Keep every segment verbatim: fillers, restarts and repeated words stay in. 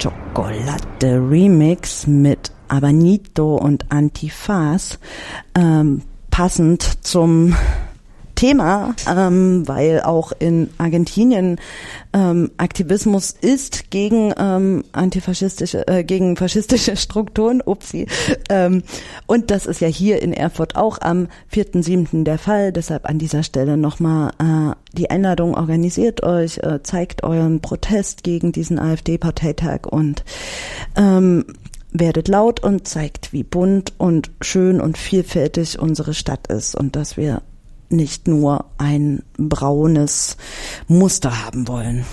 Chocolate Remix mit Abanito und Antifaz, ähm, passend zum Thema, ähm, weil auch in Argentinien ähm, Aktivismus ist gegen ähm, antifaschistische, äh, gegen faschistische Strukturen, upsie. Ähm, und das ist ja hier in Erfurt auch am vierten siebten der Fall. Deshalb an dieser Stelle nochmal äh, die Einladung: Organisiert euch, äh, zeigt euren Protest gegen diesen AfD-Parteitag und ähm, werdet laut und zeigt, wie bunt und schön und vielfältig unsere Stadt ist und dass wir nicht nur ein braunes Muster haben wollen.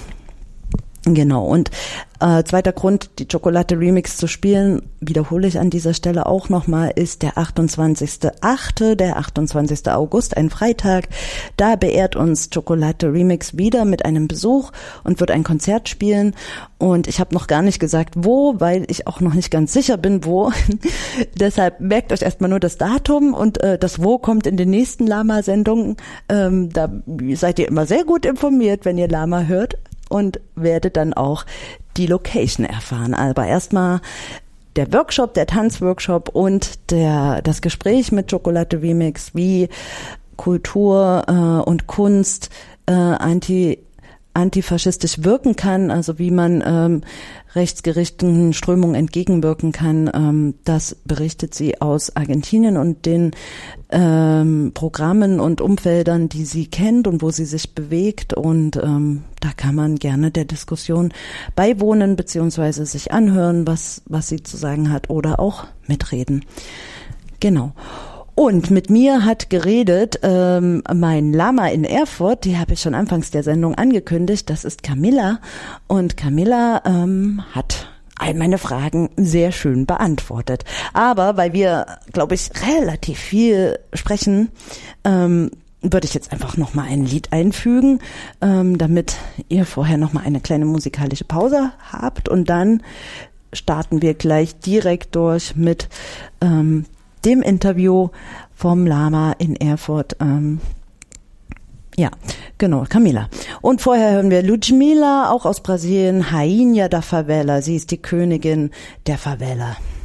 Genau, und äh, zweiter Grund, die Chocolate Remix zu spielen, wiederhole ich an dieser Stelle auch nochmal, ist der achtundzwanzigster achte, der achtundzwanzigster August, ein Freitag. Da beehrt uns Chocolate Remix wieder mit einem Besuch und wird ein Konzert spielen. Und ich habe noch gar nicht gesagt, wo, weil ich auch noch nicht ganz sicher bin, wo. Deshalb merkt euch erstmal nur das Datum und äh, das Wo kommt in den nächsten Lama-Sendungen. Ähm, da seid ihr immer sehr gut informiert, wenn ihr Lama hört. Und werdet dann auch die Location erfahren. Aber erstmal der Workshop, der Tanzworkshop und der das Gespräch mit Chocolate Remix, wie Kultur äh, und Kunst äh, anti antifaschistisch wirken kann, also wie man ähm, rechtsgerichteten Strömungen entgegenwirken kann. Ähm, das berichtet sie aus Argentinien und den ähm, Programmen und Umfeldern, die sie kennt und wo sie sich bewegt. Und ähm, da kann man gerne der Diskussion beiwohnen beziehungsweise sich anhören, was was sie zu sagen hat oder auch mitreden. Genau. Und mit mir hat geredet ähm, mein Lama in Erfurt, die habe ich schon anfangs der Sendung angekündigt, das ist Camilla. Und Camilla ähm, hat all meine Fragen sehr schön beantwortet. Aber weil wir, glaube ich, relativ viel sprechen, ähm, würde ich jetzt einfach nochmal ein Lied einfügen, ähm, damit ihr vorher nochmal eine kleine musikalische Pause habt. Und dann starten wir gleich direkt durch mit ähm, dem Interview vom Lama in Erfurt. Ähm, ja, genau, Camila. Und vorher hören wir Ludmila, auch aus Brasilien, Rainha da Favela. Sie ist die Königin der Favela.